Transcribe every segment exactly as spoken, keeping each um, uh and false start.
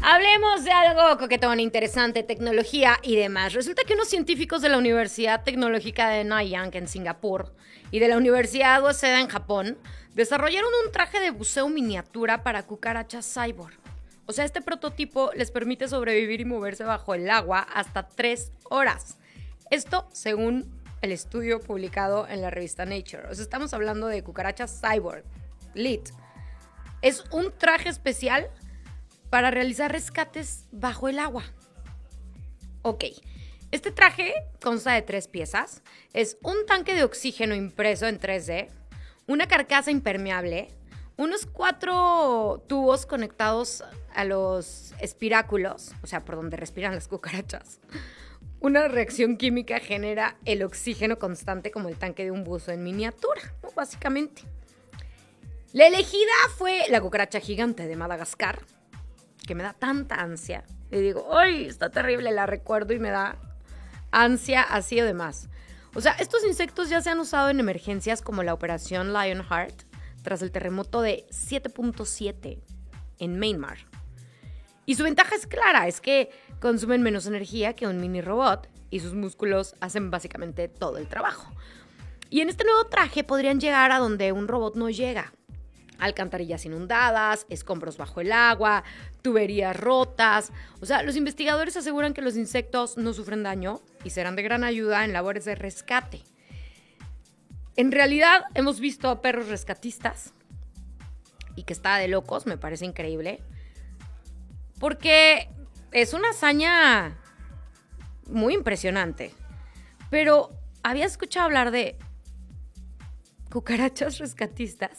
Hablemos de algo coquetón, interesante, tecnología y demás. Resulta que unos científicos de la Universidad Tecnológica de Nanyang en Singapur y de la Universidad Waseda en Japón desarrollaron un traje de buceo miniatura para cucarachas cyborg. O sea, este prototipo les permite sobrevivir y moverse bajo el agua hasta tres horas. Esto según el estudio publicado en la revista Nature. O sea, estamos hablando de cucarachas cyborg, L I T. Es un traje especial para realizar rescates bajo el agua. Ok, este traje consta de tres piezas. Es un tanque de oxígeno impreso en tres D, una carcasa impermeable, unos cuatro tubos conectados a los espiráculos, o sea, por donde respiran las cucarachas. Una reacción química genera el oxígeno constante como el tanque de un buzo en miniatura, ¿no? Básicamente. La elegida fue la cucaracha gigante de Madagascar, que me da tanta ansia. Le digo, ¡ay! Está terrible, la recuerdo y me da ansia así o demás. O sea, estos insectos ya se han usado en emergencias como la operación Lionheart tras el terremoto de siete punto siete en Myanmar. Y su ventaja es clara, es que consumen menos energía que un mini robot y sus músculos hacen básicamente todo el trabajo. Y en este nuevo traje podrían llegar a donde un robot no llega. Alcantarillas inundadas, escombros bajo el agua, tuberías rotas. O sea, los investigadores aseguran que los insectos no sufren daño y serán de gran ayuda en labores de rescate. En realidad, hemos visto a perros rescatistas y que está de locos, me parece increíble, porque es una hazaña muy impresionante. Pero, ¿habías escuchado hablar de cucarachas rescatistas?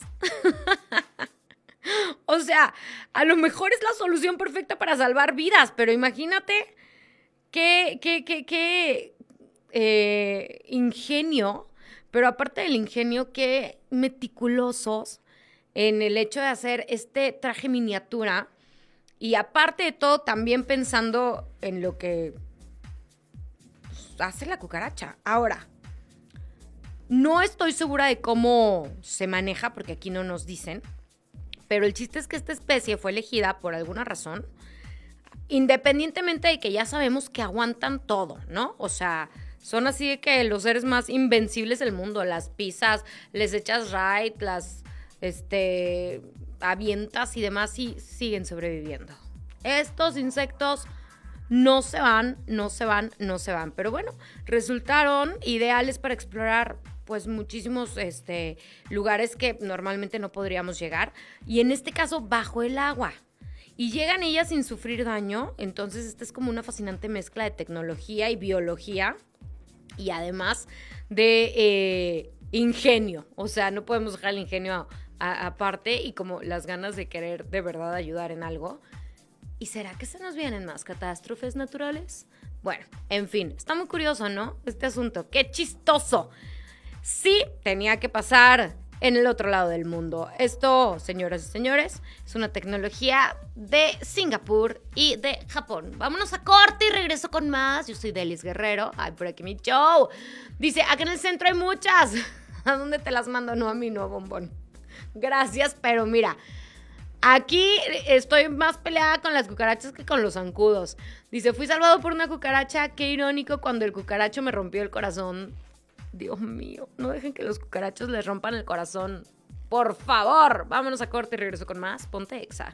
O sea, a lo mejor es la solución perfecta para salvar vidas, pero imagínate qué, qué, qué, qué eh, ingenio, pero aparte del ingenio, qué meticulosos en el hecho de hacer este traje miniatura y aparte de todo también pensando en lo que pues, hace la cucaracha. Ahora, no estoy segura de cómo se maneja, porque aquí no nos dicen, pero el chiste es que esta especie fue elegida por alguna razón, independientemente de que ya sabemos que aguantan todo, ¿no? O sea, son así de que los seres más invencibles del mundo, las pisas, les echas raid, las este, avientas y demás y siguen sobreviviendo. Estos insectos no se van, no se van, no se van. Pero bueno, resultaron ideales para explorar pues muchísimos este, lugares que normalmente no podríamos llegar. Y en este caso, bajo el agua. Y llegan ellas sin sufrir daño. Entonces, esta es como una fascinante mezcla de tecnología y biología. Y además de eh, ingenio. O sea, no podemos dejar el ingenio aparte y como las ganas de querer de verdad ayudar en algo. ¿Y será que se nos vienen más catástrofes naturales? Bueno, en fin, está muy curioso, ¿no? Este asunto. ¡Qué chistoso! Sí, tenía que pasar en el otro lado del mundo. Esto, señoras y señores, es una tecnología de Singapur y de Japón. Vámonos a corte y regreso con más. Yo soy Delis Guerrero. Ay, por aquí mi show. Dice, acá en el centro hay muchas. ¿A dónde te las mando? No, a mí no, bombón. Gracias, pero mira, aquí estoy más peleada con las cucarachas que con los zancudos. Dice, fui salvado por una cucaracha. Qué irónico cuando el cucaracho me rompió el corazón. Dios mío, no dejen que los cucarachos les rompan el corazón. Por favor, vámonos a corte y regreso con más. Ponte Exa.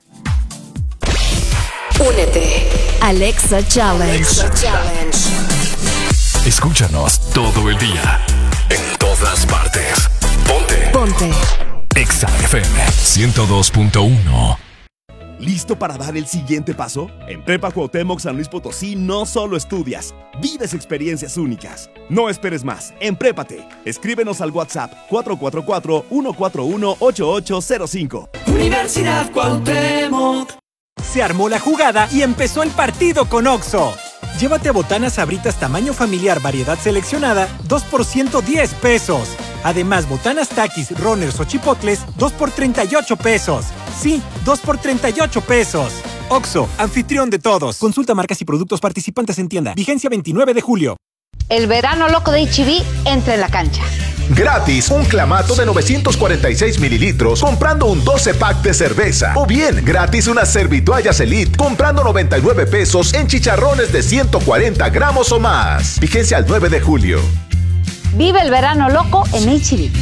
Únete. Alexa Challenge. Alexa Challenge. Escúchanos todo el día. En todas partes. Ponte. Ponte. Exa F M ciento dos punto uno. ¿Listo para dar el siguiente paso? En Prepa Cuauhtémoc San Luis Potosí no solo estudias, vives experiencias únicas. No esperes más, emprépate. Escríbenos al WhatsApp cuatro cuatro cuatro, uno cuatro uno, ocho ocho cero cinco. Universidad Cuauhtémoc. Se armó la jugada y empezó el partido con Oxxo. Llévate botanas Sabritas tamaño familiar variedad seleccionada, dos por ciento diez pesos. Además, botanas Takis, Runners o Chipotles, dos por treinta y ocho pesos. Sí, dos por treinta y ocho pesos. Oxxo, anfitrión de todos. Consulta marcas y productos participantes en tienda. Vigencia veintinueve de julio. El verano loco de H E B entra en la cancha. Gratis, un clamato de novecientos cuarenta y seis mililitros comprando un doce pack de cerveza. O bien, gratis unas servitoallas Elite comprando noventa y nueve pesos en chicharrones de ciento cuarenta gramos o más. Vigencia al nueve de julio. Vive el verano loco en H E B.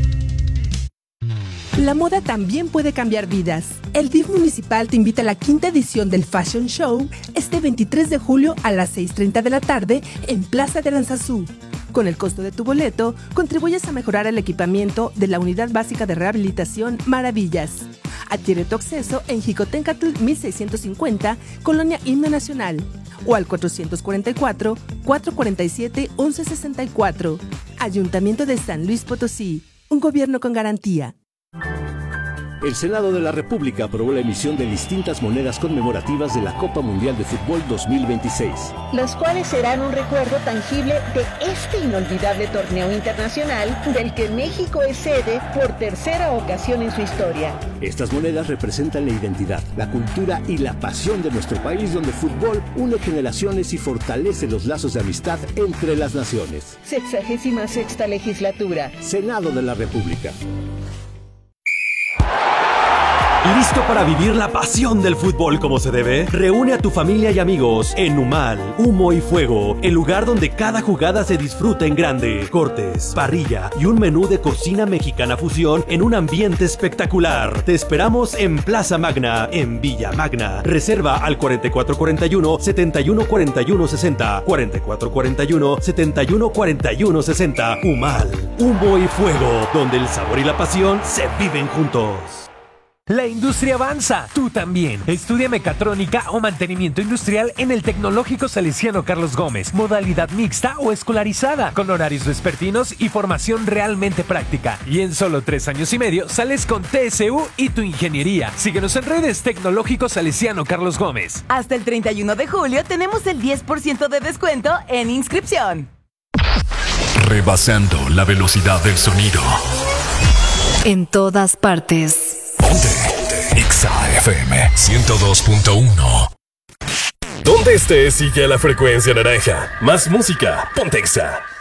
La moda también puede cambiar vidas. El D I F municipal te invita a la quinta edición del Fashion Show este veintitrés de julio a las seis treinta de la tarde en Plaza de Aranzazú. Con el costo de tu boleto, contribuyes a mejorar el equipamiento de la Unidad Básica de Rehabilitación Maravillas. Adquiere tu acceso en Jicotencatl mil seiscientos cincuenta, Colonia Himno Nacional, o al cuatrocientos cuarenta y cuatro, cuatrocientos cuarenta y siete, once sesenta y cuatro. Ayuntamiento de San Luis Potosí, un gobierno con garantía. El Senado de la República aprobó la emisión de distintas monedas conmemorativas de la Copa Mundial de Fútbol dos mil veintiséis. Las cuales serán un recuerdo tangible de este inolvidable torneo internacional del que México es sede por tercera ocasión en su historia. Estas monedas representan la identidad, la cultura y la pasión de nuestro país, donde el fútbol une generaciones y fortalece los lazos de amistad entre las naciones. Sexagésima sexta legislatura. Senado de la República. ¿Listo para vivir la pasión del fútbol como se debe? Reúne a tu familia y amigos en Humal, Humo y Fuego, el lugar donde cada jugada se disfruta en grande. Cortes, parrilla y un menú de cocina mexicana fusión en un ambiente espectacular. Te esperamos en Plaza Magna, en Villa Magna. Reserva al cuarenta y cuatro cuarenta y uno, setenta y uno cuarenta y uno sesenta, cuarenta y cuatro cuarenta y uno, setenta y uno cuarenta y uno sesenta. Humal, Humo y Fuego, donde el sabor y la pasión se viven juntos. La industria avanza, tú también. Estudia mecatrónica o mantenimiento industrial en el Tecnológico Salesiano Carlos Gómez, modalidad mixta o escolarizada, con horarios vespertinos y formación realmente práctica. Y en solo tres años y medio sales con T S U y tu ingeniería. Síguenos en redes Tecnológico Salesiano Carlos Gómez. Hasta el treinta y uno de julio tenemos el diez por ciento de descuento en inscripción. Rebasando la velocidad del sonido. En todas partes. Ponte, ponte. Exa F M ciento dos punto uno. Donde estés, sigue la frecuencia naranja. Más música, ponte Exa.